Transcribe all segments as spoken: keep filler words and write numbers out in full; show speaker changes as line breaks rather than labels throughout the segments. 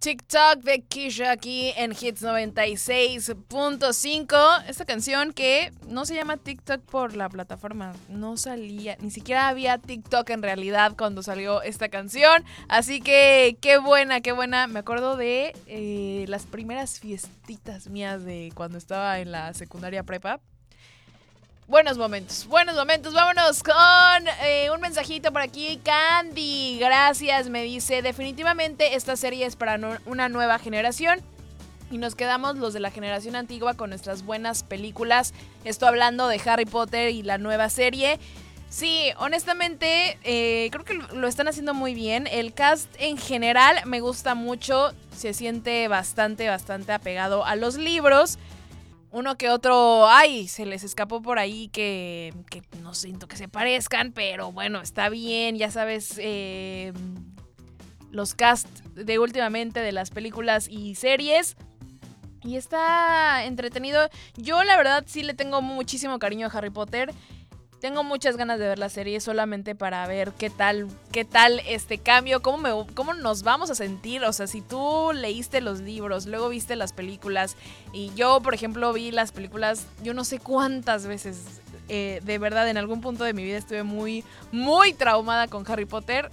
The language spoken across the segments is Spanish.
TikTok de Kesha aquí en Hits noventa y seis punto cinco. Esta canción que no se llama TikTok por la plataforma, no salía, ni siquiera había TikTok en realidad cuando salió esta canción. Así que qué buena, qué buena. Me acuerdo de eh, las primeras fiestitas mías de cuando estaba en la secundaria prepa. Buenos momentos, buenos momentos. Vámonos con eh, un mensajito por aquí. Candy, gracias, me dice: definitivamente esta serie es para no, una nueva generación. Y nos quedamos los de la generación antigua con nuestras buenas películas. Estoy hablando de Harry Potter y la nueva serie. Sí, honestamente, eh, creo que lo están haciendo muy bien. El cast en general me gusta mucho. Se siente bastante, bastante apegado a los libros. Uno que otro, ay, se les escapó por ahí que, que no siento que se parezcan, pero bueno, está bien, ya sabes, eh, los cast de últimamente de las películas y series. Y está entretenido. Yo la verdad sí le tengo muchísimo cariño a Harry Potter. Tengo muchas ganas de ver la serie solamente para ver qué tal, qué tal este cambio, cómo, me, cómo nos vamos a sentir. O sea, si tú leíste los libros, luego viste las películas, y yo, por ejemplo, vi las películas yo no sé cuántas veces. Eh, de verdad, en algún punto de mi vida estuve muy, muy traumada con Harry Potter.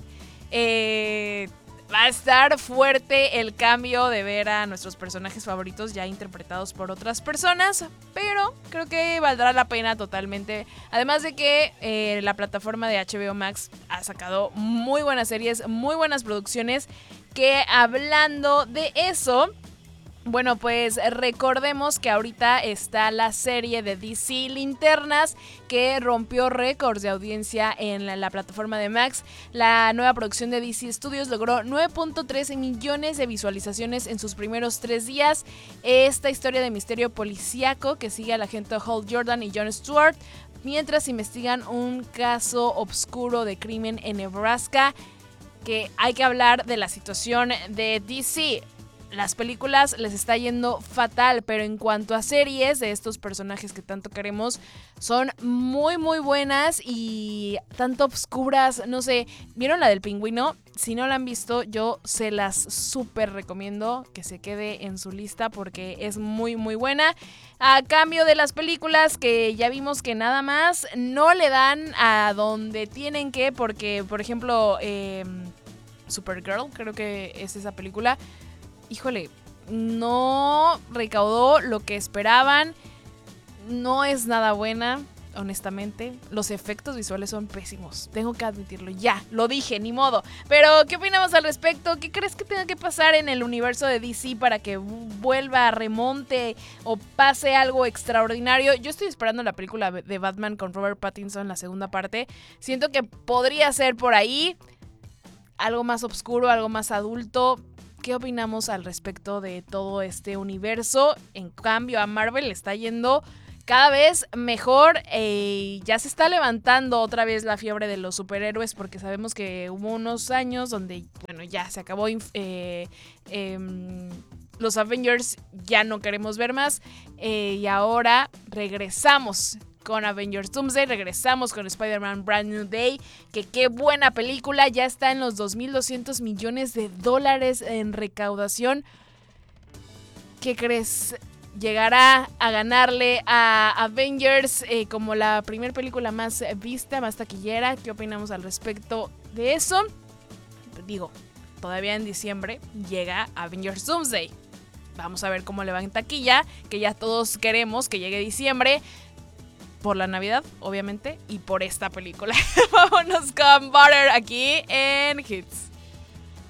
Eh... Va a estar fuerte el cambio de ver a nuestros personajes favoritos ya interpretados por otras personas, pero creo que valdrá la pena totalmente. Además de que eh, la plataforma de H B O Max ha sacado muy buenas series, muy buenas producciones, que hablando de eso... Bueno, pues recordemos que ahorita está la serie de D C Linternas, que rompió récords de audiencia en la, la plataforma de Max. La nueva producción de D C Studios logró nueve punto tres millones de visualizaciones en sus primeros tres días. Esta historia de misterio policíaco que sigue al agente Hal Jordan y Jon Stewart mientras investigan un caso oscuro de crimen en Nebraska. Que hay que hablar de la situación de D C. Las películas les está yendo fatal, pero en cuanto a series de estos personajes que tanto queremos, son muy muy buenas y tanto obscuras. No sé, ¿vieron la del pingüino? Si no la han visto, yo se las súper recomiendo que se quede en su lista porque es muy muy buena. A cambio de las películas que ya vimos que nada más no le dan a donde tienen que, porque por ejemplo eh, Supergirl, creo que es esa película. Híjole, no recaudó lo que esperaban, no es nada buena, honestamente. Los efectos visuales son pésimos, tengo que admitirlo, ya, lo dije, ni modo. Pero, ¿qué opinamos al respecto? ¿Qué crees que tenga que pasar en el universo de D C para que vuelva, remonte o pase algo extraordinario? Yo estoy esperando la película de Batman con Robert Pattinson, la segunda parte. Siento que podría ser por ahí, algo más oscuro, algo más adulto. ¿Qué opinamos al respecto de todo este universo? En cambio, a Marvel le está yendo cada vez mejor. Eh, ya se está levantando otra vez la fiebre de los superhéroes, porque sabemos que hubo unos años donde, bueno, ya se acabó eh, eh, los Avengers, ya no queremos ver más. Eh, y ahora regresamos con Avengers Doomsday, regresamos con Spider-Man Brand New Day, que qué buena película, ya está en los dos mil doscientos millones de dólares en recaudación. ¿Qué crees? ¿Llegará a ganarle a Avengers eh, como la primera película más vista, más taquillera? ¿Qué opinamos al respecto de eso? Digo, todavía en diciembre llega Avengers Doomsday. Vamos a ver cómo le va en taquilla, que ya todos queremos que llegue diciembre. Por la Navidad, obviamente, y por esta película. Vámonos con Butter aquí en Hits.